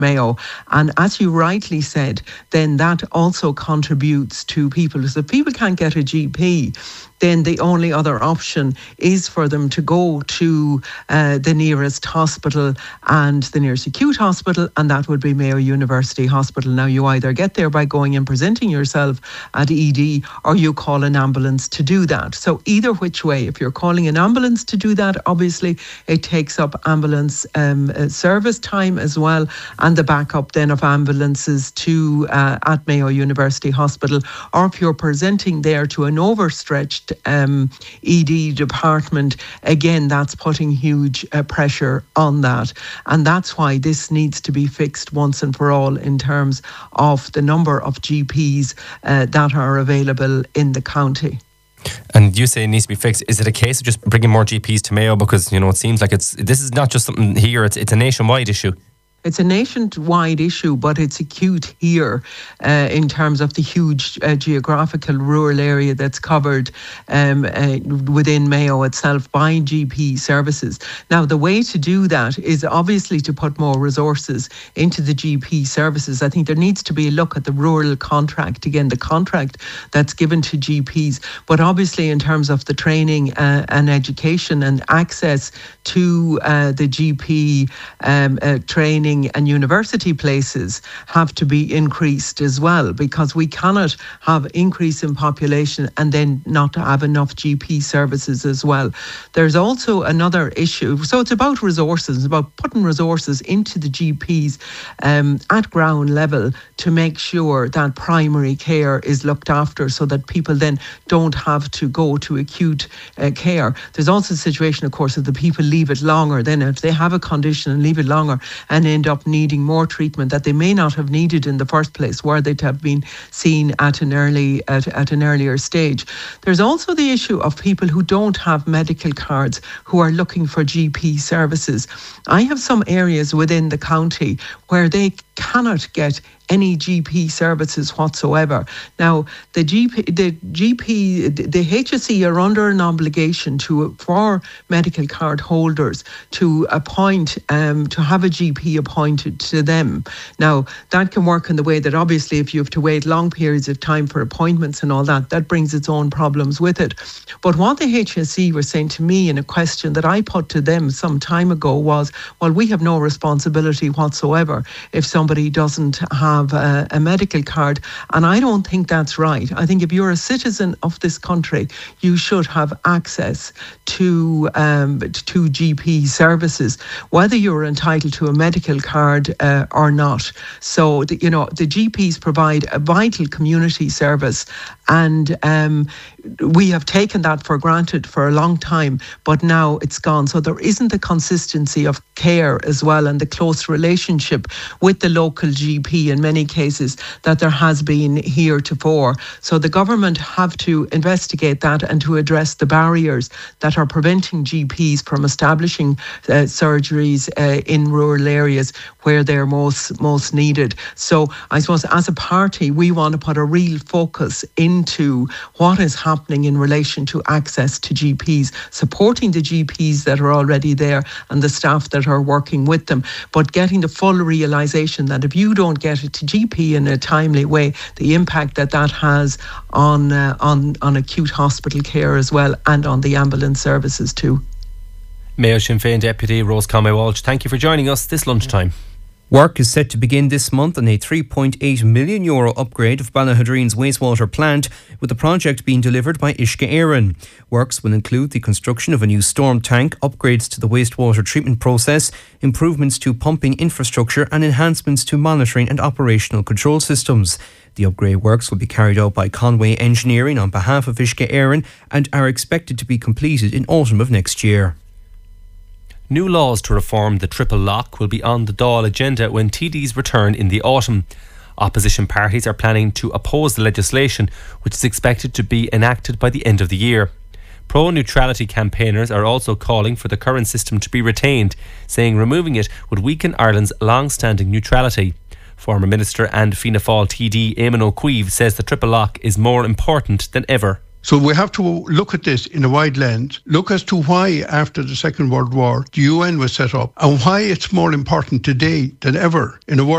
Mayo. And as you rightly said, then that also contributes to people. So if people can't get a GP, then the only other option is for them to go to the nearest hospital and the nearest acute hospital, and that would be Mayo University Hospital. Now, you either get there by going and presenting yourself at ED, or you call an ambulance to do that. So either which way, if you're calling an ambulance to do that, obviously it takes up ambulance service time as well, and the backup then of ambulances to at Mayo University Hospital. Or if you're presenting there to an overstretched ED department, again, that's putting huge pressure on that. And that's why this needs to be fixed once and for all in terms of the number of GPs that are available in the county. And you say it needs to be fixed. Is it a case of just bringing more GPs to Mayo? Because, it seems like this is not just something here, it's a nationwide issue. It's a nationwide issue, but it's acute here in terms of the huge geographical rural area that's covered within Mayo itself by GP services. Now, the way to do that is obviously to put more resources into the GP services. I think there needs to be a look at the rural contract, again, the contract that's given to GPs. But obviously in terms of the training and education and access to the GP training and university places have to be increased as well, because we cannot have increase in population and then not have enough GP services as well. There's also another issue. So it's about resources, it's about putting resources into the GPs at ground level to make sure that primary care is looked after, so that people then don't have to go to acute care. There's also a situation, of course, if the people leave it longer, then if they have a condition and leave it longer and end up needing more treatment that they may not have needed in the first place, were they to have been seen at an earlier stage. There's also the issue of people who don't have medical cards who are looking for GP services. I have some areas within the county where they cannot get any GP services whatsoever. Now, the HSE are under an obligation for medical card holders to appoint, to have a GP appointed to them. Now, that can work in the way that obviously if you have to wait long periods of time for appointments and all that, that brings its own problems with it. But what the HSE were saying to me in a question that I put to them some time ago was, well, we have no responsibility whatsoever if somebody doesn't have a medical card. And I don't think that's right. I think if you're a citizen of this country, you should have access to GP services, whether you're entitled to a medical card or not. So, the GPs provide a vital community service, and we have taken that for granted for a long time, but now it's gone. So there isn't the consistency of care as well, and the close relationship with the local GP in many cases that there has been heretofore. So the government have to investigate that and to address the barriers that are preventing GPs from establishing surgeries in rural areas where they're most needed. So I suppose as a party, we want to put a real focus into what is happening in relation to access to GPs, supporting the GPs that are already there and the staff that are working with them, but getting the full realisation that if you don't get it to GP in a timely way, the impact that has on acute hospital care as well, and on the ambulance services too. Mayo Sinn Féin Deputy Rose Conway-Walsh, thank you for joining us this lunchtime. Work is set to begin this month on a €3.8 million upgrade of Ballahadreen's wastewater plant, with the project being delivered by Uisce Éireann. Works will include the construction of a new storm tank, upgrades to the wastewater treatment process, improvements to pumping infrastructure and enhancements to monitoring and operational control systems. The upgrade works will be carried out by Conway Engineering on behalf of Uisce Éireann and are expected to be completed in autumn of next year. New laws to reform the triple lock will be on the Dáil agenda when TDs return in the autumn. Opposition parties are planning to oppose the legislation, which is expected to be enacted by the end of the year. Pro-neutrality campaigners are also calling for the current system to be retained, saying removing it would weaken Ireland's long-standing neutrality. Former Minister and Fianna Fáil TD Eamon Ó Cuív says the triple lock is more important than ever. So we have to look at this in a wide lens, look as to why after the Second World War the UN was set up and why it's more important today than ever in a world